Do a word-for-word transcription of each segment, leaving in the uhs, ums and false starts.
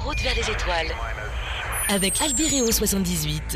route vers les étoiles. Avec Albireo soixante-dix-huit.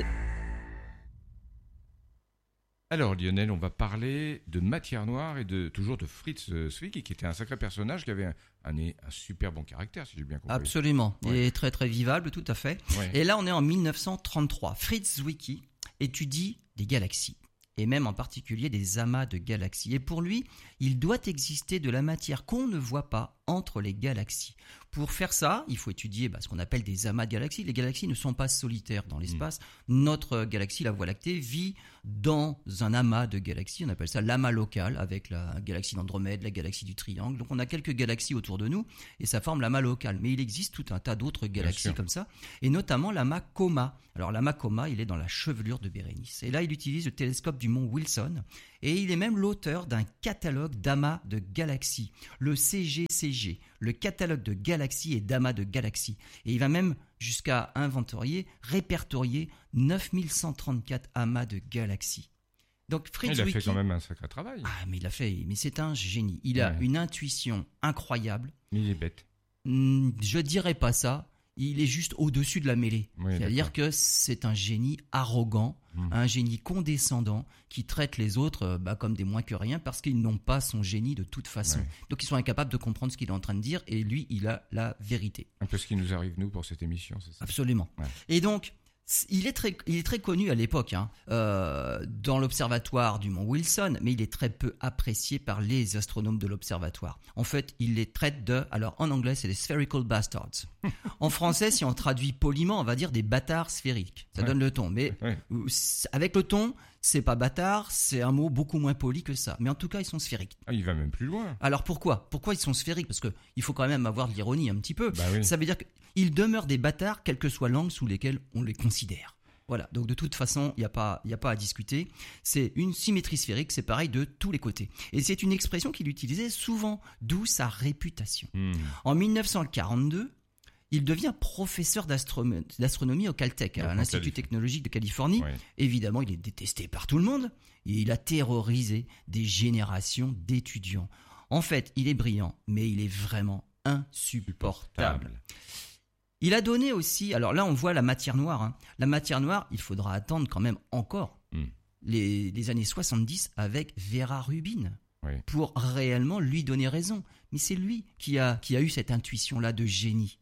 Alors Lionel, on va parler de Matière Noire et de toujours de Fritz Zwicky, qui était un sacré personnage, qui avait un, un, un super bon caractère, si j'ai bien compris. Absolument, ouais. Il est très très vivable, tout à fait. Ouais. Et là, on est en dix-neuf cent trente-trois. Fritz Zwicky étudie des galaxies, et même en particulier des amas de galaxies. Et pour lui, il doit exister de la matière qu'on ne voit pas entre les galaxies. Pour faire ça, il faut étudier bah, ce qu'on appelle des amas de galaxies. Les galaxies ne sont pas solitaires dans l'espace. Mmh. Notre galaxie, la Voie lactée, vit dans un amas de galaxies. On appelle ça l'amas local, avec la galaxie d'Andromède, la galaxie du Triangle. Donc on a quelques galaxies autour de nous, et ça forme l'amas local. Mais il existe tout un tas d'autres galaxies comme ça, et notamment l'amas Coma. Alors l'amas Coma, il est dans la chevelure de Bérénice. Et là, il utilise le télescope du mont Wilson, et il est même l'auteur d'un catalogue d'amas de galaxies, le C G C G, le catalogue de galaxies et d'amas de galaxies. Et il va même jusqu'à inventorier, répertorier neuf mille cent trente-quatre amas de galaxies. Donc Fritz il a Zwicky, fait quand même un sacré travail. Ah, mais il a fait, mais c'est un génie. Il a ouais. une intuition incroyable. Mais il est bête. Je dirais pas ça. Il est juste au-dessus de la mêlée. Oui, C'est-à-dire que c'est un génie arrogant, mmh. un génie condescendant qui traite les autres bah, comme des moins que rien parce qu'ils n'ont pas son génie de toute façon. Ouais. Donc ils sont incapables de comprendre ce qu'il est en train de dire et lui, il a la vérité. Un peu ce qui nous arrive nous pour cette émission, c'est ça ? Absolument. Ouais. Et donc, il est très, il est très connu à l'époque hein, euh, dans l'observatoire du mont Wilson, mais il est très peu apprécié par les astronomes de l'observatoire. En fait, il les traite de, alors en anglais, c'est des spherical bastards. En français, si on traduit poliment, on va dire des bâtards sphériques. Ça ouais. donne le ton. Mais ouais. avec le ton, c'est pas bâtard, c'est un mot beaucoup moins poli que ça. Mais en tout cas, ils sont sphériques. Ah, il va même plus loin. Alors pourquoi ? Pourquoi ils sont sphériques ? Parce que il faut quand même avoir de l'ironie un petit peu. Bah oui. Ça veut dire qu'ils demeurent des bâtards, quelle que soit l'angle sous lesquels on les considère. Voilà. Donc de toute façon, il n'y a pas, il y a pas à discuter. C'est une symétrie sphérique, c'est pareil de tous les côtés. Et c'est une expression qu'il utilisait souvent, d'où sa réputation. Mmh. En dix-neuf cent quarante-deux, il devient professeur d'astro- d'astronomie au Caltech, à l'Institut technologique de Californie. Ouais. Évidemment, il est détesté par tout le monde et il a terrorisé des générations d'étudiants. En fait, il est brillant, mais il est vraiment insupportable. Il a donné aussi, alors là on voit la matière noire. Hein. La matière noire, il faudra attendre quand même encore mm. les, les années soixante-dix avec Vera Rubin oui. pour réellement lui donner raison. Mais c'est lui qui a, qui a eu cette intuition-là de génie.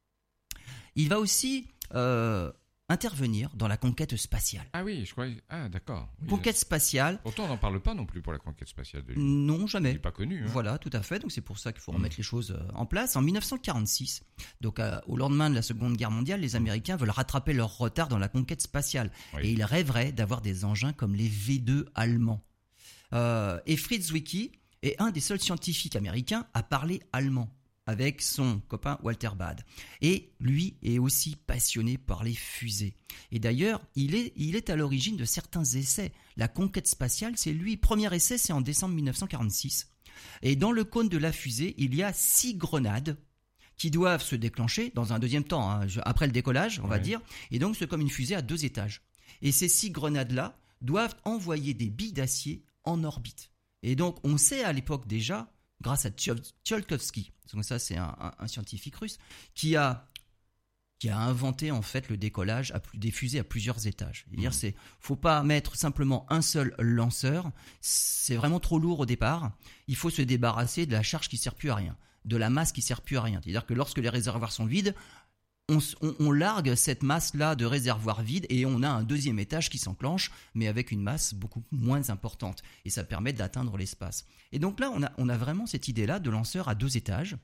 Il va aussi euh, intervenir dans la conquête spatiale. Ah oui, je croyais. Ah d'accord. Oui, conquête spatiale. Pourtant, on n'en parle pas non plus pour la conquête spatiale de lui. Non, jamais. Il n'est pas connu. Hein. Voilà, tout à fait. Donc c'est pour ça qu'il faut remettre mmh. les choses en place. En dix-neuf cent quarante-six, donc euh, au lendemain de la Seconde Guerre mondiale, les Américains veulent rattraper leur retard dans la conquête spatiale oui. et ils rêveraient d'avoir des engins comme les V deux allemands. Euh, et Fritz Zwicky est un des seuls scientifiques américains à parler allemand, avec son copain Walter Baade. Et lui est aussi passionné par les fusées. Et d'ailleurs, il est, il est à l'origine de certains essais. La conquête spatiale, c'est lui. Premier essai, c'est en décembre dix-neuf cent quarante-six. Et dans le cône de la fusée, il y a six grenades qui doivent se déclencher dans un deuxième temps, hein, après le décollage, on ouais. va dire. Et donc, c'est comme une fusée à deux étages. Et ces six grenades-là doivent envoyer des billes d'acier en orbite. Et donc, on sait à l'époque déjà, grâce à Tsiolkovsky, donc ça c'est un, un, un scientifique russe, qui a, qui a inventé en fait le décollage à plus, des fusées à plusieurs étages. C'est-à-dire, mmh. c'est, faut pas mettre simplement un seul lanceur, c'est vraiment trop lourd au départ. Il faut se débarrasser de la charge qui sert plus à rien, de la masse qui sert plus à rien. C'est-à-dire que lorsque les réservoirs sont vides, On, on, on largue cette masse-là de réservoirs vides et on a un deuxième étage qui s'enclenche, mais avec une masse beaucoup moins importante. Et ça permet d'atteindre l'espace. Et donc là, on a, on a vraiment cette idée-là de lanceur à deux étages.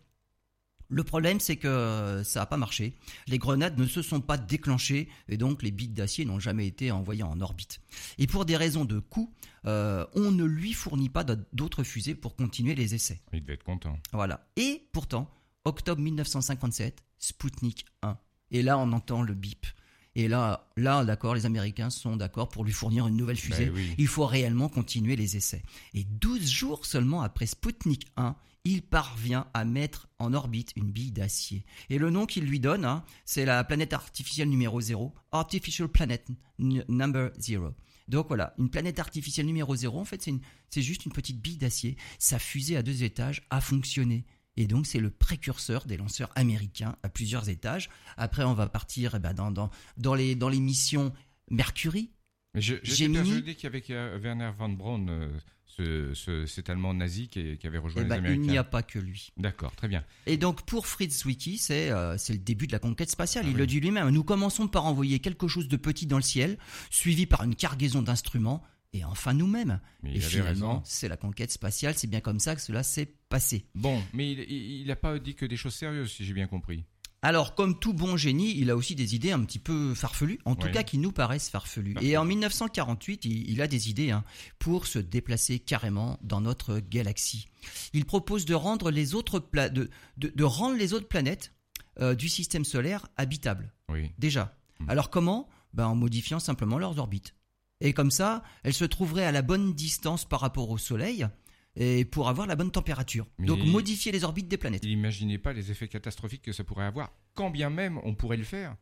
Le problème, c'est que ça n'a pas marché. Les grenades ne se sont pas déclenchées et donc les billes d'acier n'ont jamais été envoyées en orbite. Et pour des raisons de coût, euh, on ne lui fournit pas d'autres fusées pour continuer les essais. Il devait être content. Voilà. Et pourtant, octobre dix-neuf cent cinquante-sept, Sputnik un. Et là, on entend le bip. Et là, là, d'accord, les Américains sont d'accord pour lui fournir une nouvelle fusée. Ben oui. Il faut réellement continuer les essais. Et douze jours seulement après Sputnik un, il parvient à mettre en orbite une bille d'acier. Et le nom qu'il lui donne, hein, c'est la planète artificielle numéro zéro, Artificial Planet n- Number Zero. Donc voilà, une planète artificielle numéro zéro, en fait, c'est, une, c'est juste une petite bille d'acier. Sa fusée à deux étages a fonctionné. Et donc, c'est le précurseur des lanceurs américains à plusieurs étages. Après, on va partir eh ben, dans, dans, dans, les, dans les missions Mercury. Mais je, je Gemini. suis persuadé qu'avec euh, Werner von Braun, euh, ce, ce, cet Allemand nazi qui, qui avait rejoint Eh ben, les Américains. il n'y a pas que lui. D'accord, très bien. Et donc, pour Fritz Zwicky, c'est, euh, c'est le début de la conquête spatiale. Ah il oui. le dit lui-même. Nous commençons par envoyer quelque chose de petit dans le ciel, suivi par une cargaison d'instruments, et enfin nous-mêmes. Mais Et il avait finalement, raison. c'est la conquête spatiale. C'est bien comme ça que cela s'est passé. Bon, mais il n'a pas dit que des choses sérieuses, si j'ai bien compris. Alors, comme tout bon génie, il a aussi des idées un petit peu farfelues, en tout Oui. cas qui nous paraissent farfelues. Farfelues. Et en dix-neuf cent quarante-huit, il, il a des idées hein, pour se déplacer carrément dans notre galaxie. Il propose de rendre les autres, pla- de, de, de rendre les autres planètes euh, du système solaire habitables, Oui. déjà. Hmm. Alors comment ? Ben, en modifiant simplement leurs orbites. Et comme ça, elles se trouveraient à la bonne distance par rapport au Soleil, et pour avoir la bonne température. Mais Donc il- modifier les orbites des planètes. Il n'imaginait pas les effets catastrophiques que ça pourrait avoir, quand bien même on pourrait le faire.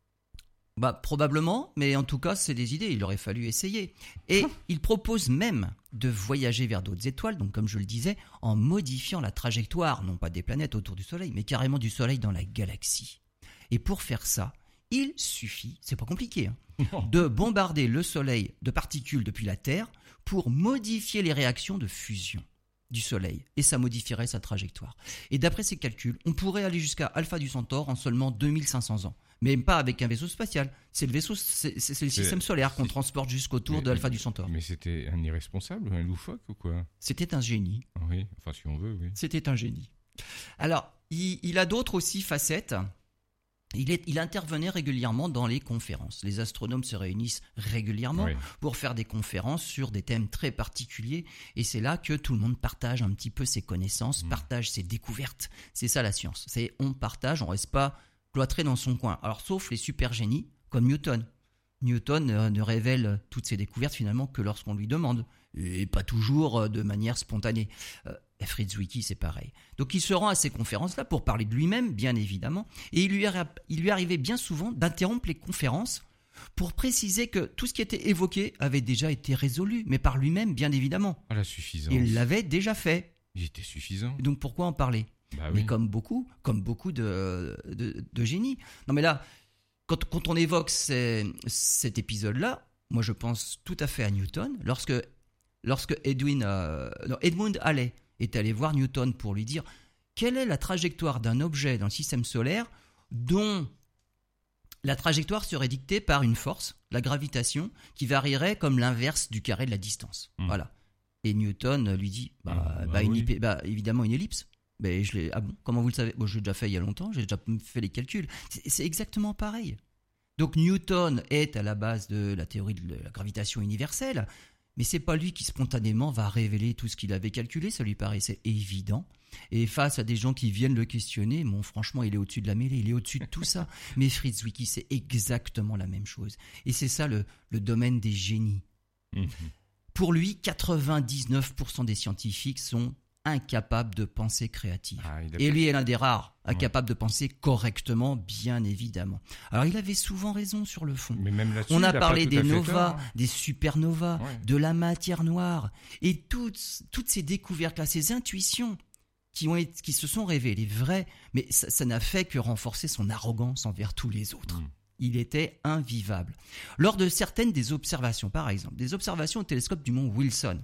Bah, probablement, mais en tout cas, c'est des idées, il aurait fallu essayer. Et il propose même de voyager vers d'autres étoiles, donc comme je le disais, en modifiant la trajectoire, non pas des planètes autour du Soleil, mais carrément du Soleil dans la galaxie. Et pour faire ça, il suffit, c'est pas compliqué, hein, de bombarder le Soleil de particules depuis la Terre pour modifier les réactions de fusion du Soleil, et ça modifierait sa trajectoire. Et d'après ces calculs, on pourrait aller jusqu'à Alpha du Centaure en seulement deux mille cinq cents ans. Mais pas avec un vaisseau spatial. C'est le vaisseau, c'est, c'est- c'est le C'est- système solaire qu'on c'est- transporte jusqu'autour Mais- de Alpha du Centaure. Mais c'était un irresponsable, un loufoque ou quoi? C'était un génie. Oui, enfin si on veut, oui. C'était un génie. Alors, il, il a d'autres aussi facettes. Il, est, il intervenait régulièrement dans les conférences. Les astronomes se réunissent régulièrement Oui. pour faire des conférences sur des thèmes très particuliers. Et c'est là que tout le monde partage un petit peu ses connaissances, Mm. partage ses découvertes. C'est ça la science. C'est on partage, on reste pas cloîtré dans son coin. Alors, sauf les super génies comme Newton. Newton euh, ne révèle toutes ses découvertes finalement que lorsqu'on lui demande. Et pas toujours euh, de manière spontanée. Euh, Fritz Zwicky, c'est pareil. Donc il se rend à ces conférences-là pour parler de lui-même, bien évidemment, et il lui, arri- il lui arrivait bien souvent d'interrompre les conférences pour préciser que tout ce qui était évoqué avait déjà été résolu, mais par lui-même, bien évidemment. Ah, la suffisance. Il l'avait déjà fait. Il était suffisant. Donc pourquoi en parler ? Bah Mais oui. comme beaucoup, comme beaucoup de, de, de génies. Non mais là, quand, quand on évoque ces- cet épisode-là, moi je pense tout à fait à Newton, lorsque, lorsque Edwin, euh, non, Edmund Halley est allé voir Newton pour lui dire quelle est la trajectoire d'un objet dans le système solaire dont la trajectoire serait dictée par une force, la gravitation, qui varierait comme l'inverse du carré de la distance. Mm. Voilà. Et Newton lui dit bah, Mm, bah, bah une oui. hyp- bah, évidemment une ellipse. Ben, je l'ai... Ah bon, comment vous le savez ? Bon, je l'ai déjà fait il y a longtemps, j'ai déjà fait les calculs. C'est, c'est exactement pareil. Donc Newton est à la base de la théorie de la gravitation universelle, mais c'est pas lui qui spontanément va révéler tout ce qu'il avait calculé, ça lui paraissait évident. Et face à des gens qui viennent le questionner, bon, franchement, il est au-dessus de la mêlée, il est au-dessus de tout ça. Mais Fritz Zwicky, c'est exactement la même chose. Et c'est ça le, le domaine des génies. Mhm. Pour lui, quatre-vingt-dix-neuf pour cent des scientifiques sont incapables de penser créative. Ah, il a Et pas- lui est l'un des rares, Ouais. incapable de penser correctement, bien évidemment. Alors il avait souvent raison sur le fond. Mais même là-dessus, On il a pas parlé tout des à fait novas, tort, hein. des supernovas, Ouais. de la matière noire, et toutes, toutes ces découvertes-là, ces intuitions qui, ont été, qui se sont révélées vraies, mais ça, ça n'a fait que renforcer son arrogance envers tous les autres. Mm. Il était invivable. Lors de certaines des observations, par exemple, des observations au télescope du mont Wilson,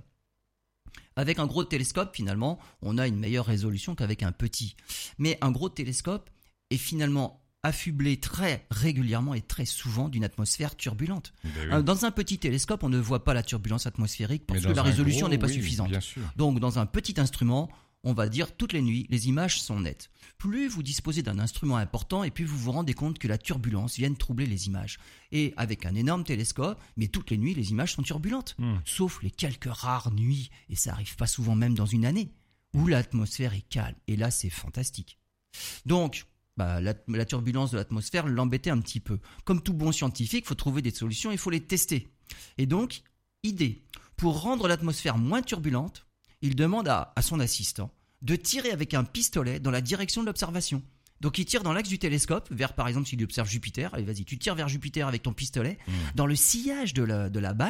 avec un gros télescope, finalement, on a une meilleure résolution qu'avec un petit. Mais un gros télescope est finalement affublé très régulièrement et très souvent d'une atmosphère turbulente. Ben oui. Euh, Dans un petit télescope, on ne voit pas la turbulence atmosphérique parce Mais que dans la un résolution gros, n'est pas oui, suffisante. Bien sûr. Donc, dans un petit instrument, on va dire toutes les nuits, les images sont nettes. Plus vous disposez d'un instrument important et plus vous vous rendez compte que la turbulence vient troubler les images. Et avec un énorme télescope, mais toutes les nuits, les images sont turbulentes. Mm. Sauf les quelques rares nuits, et ça arrive pas souvent même dans une année, où l'atmosphère est calme. Et là, c'est fantastique. Donc, bah, la, la turbulence de l'atmosphère l'embêtait un petit peu. Comme tout bon scientifique, il faut trouver des solutions, il faut les tester. Et donc, idée, pour rendre l'atmosphère moins turbulente, il demande à, à son assistant de tirer avec un pistolet dans la direction de l'observation. Donc il tire dans l'axe du télescope, vers par exemple s'il observe Jupiter, allez vas-y, tu tires vers Jupiter avec ton pistolet, Mm. dans le sillage de la, de la balle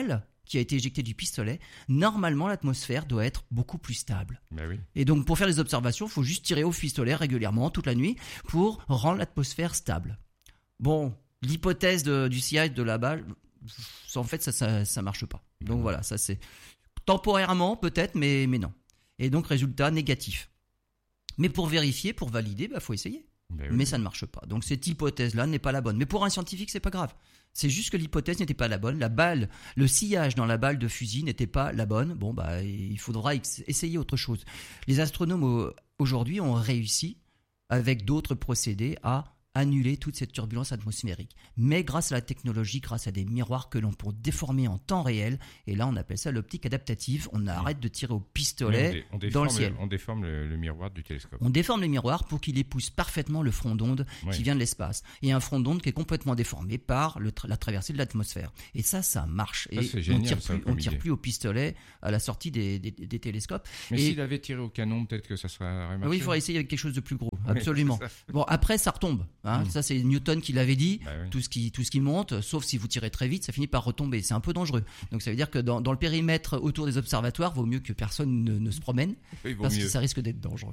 qui a été éjecté du pistolet, normalement l'atmosphère doit être beaucoup plus stable. Ben oui. Et donc pour faire les observations, il faut juste tirer au pistolet régulièrement toute la nuit pour rendre l'atmosphère stable. Bon, l'hypothèse de, du C I A de là-bas, en fait ça, ça, ça marche pas. Donc mmh. voilà, ça c'est temporairement peut-être, mais, mais non. Et donc résultat négatif. Mais pour vérifier, pour valider, il bah, faut essayer. Ben oui. Mais ça ne marche pas. Donc cette hypothèse-là n'est pas la bonne. Mais pour un scientifique, c'est pas grave. C'est juste que l'hypothèse n'était pas la bonne. La balle, le sillage dans la balle de fusil n'était pas la bonne. Bon, bah, il faudra ex- essayer autre chose. Les astronomes au- aujourd'hui ont réussi, avec d'autres procédés, à annuler toute cette turbulence atmosphérique. Mais grâce à la technologie, grâce à des miroirs que l'on peut déformer en temps réel, et là on appelle ça l'optique adaptative, on arrête de tirer au pistolet on dé- on dans le ciel. Le, on déforme le, le miroir du télescope. On déforme les miroirs pour qu'il épouse parfaitement le front d'onde oui. qui vient de l'espace. Et un front d'onde qui est complètement déformé par le tra- la traversée de l'atmosphère. Et ça, ça marche. Ça, et c'est génial, on tire ça, plus, comme on tire idée. plus au pistolet à la sortie des, des, des télescopes. Mais et s'il avait tiré au canon, peut-être que ça serait remarqué. oui, il faudrait essayer avec quelque chose de plus gros. Oui, Absolument. Bon, après, ça retombe. Hein. Mmh. Ça, c'est Newton qui l'avait dit. Bah oui. Tout ce qui, tout ce qui monte, sauf si vous tirez très vite, ça finit par retomber. C'est un peu dangereux. Donc, ça veut dire que dans, dans le périmètre autour des observatoires, vaut mieux que personne ne, ne se promène. Oui, vaut parce mieux. que ça risque d'être dangereux.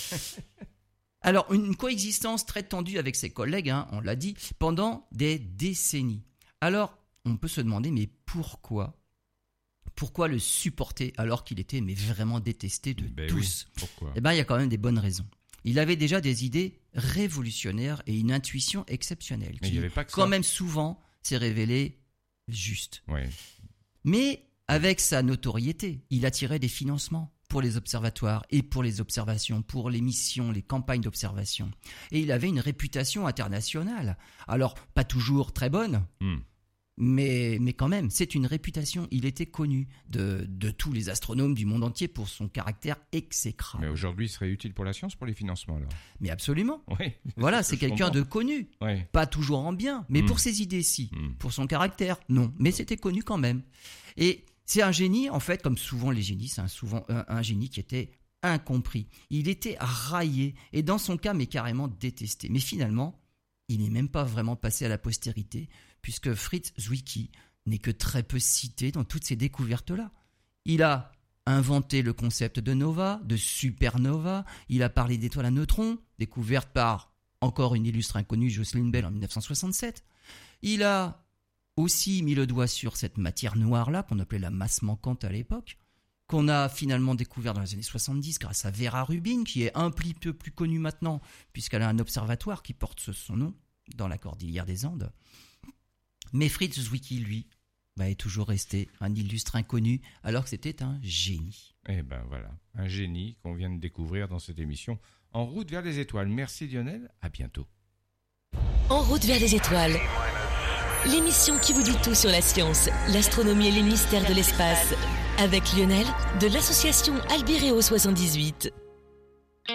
Alors, une coexistence très tendue avec ses collègues, hein, on l'a dit, pendant des décennies. Alors, on peut se demander, mais pourquoi Pourquoi le supporter alors qu'il était mais vraiment détesté de ben tous oui. Pourquoi Eh bien, il y a quand même des bonnes raisons. Il avait déjà des idées révolutionnaires et une intuition exceptionnelle mais qui, il y avait pas que quand ça. même souvent, s'est révélée juste. Ouais. Mais avec sa notoriété, il attirait des financements pour les observatoires et pour les observations, pour les missions, les campagnes d'observation. Et il avait une réputation internationale. Alors, pas toujours très bonne, Hmm. mais, mais quand même, c'est une réputation. Il était connu de, de tous les astronomes du monde entier pour son caractère exécrable. Mais aujourd'hui, il serait utile pour la science, pour les financements, alors. Mais absolument. Oui. Voilà, c'est quelqu'un de connu. Oui. Pas toujours en bien, mais Mm. pour ses idées, si. Mm. Pour son caractère, non. Mais c'était connu quand même. Et c'est un génie, en fait, comme souvent les génies, c'est un, souvent, un, un génie qui était incompris. Il était raillé, et dans son cas, mais carrément détesté. Mais finalement, il n'est même pas vraiment passé à la postérité, puisque Fritz Zwicky n'est que très peu cité dans toutes ces découvertes-là. Il a inventé le concept de nova, de supernova, il a parlé d'étoiles à neutrons, découverte par encore une illustre inconnue, Jocelyn Bell, en dix-neuf cent soixante-sept. Il a aussi mis le doigt sur cette matière noire-là, qu'on appelait la masse manquante à l'époque, qu'on a finalement découvert dans les années soixante-dix grâce à Vera Rubin, qui est un petit peu plus connue maintenant, puisqu'elle a un observatoire qui porte son nom dans la cordillère des Andes. Mais Fritz Zwicky, lui, bah, est toujours resté un illustre inconnu, alors que c'était un génie. Eh ben voilà, un génie qu'on vient de découvrir dans cette émission En route vers les étoiles. Merci Lionel, à bientôt. En route vers les étoiles. L'émission qui vous dit tout sur la science, l'astronomie et les mystères de l'espace. Avec Lionel de l'association Albireo soixante-dix-huit.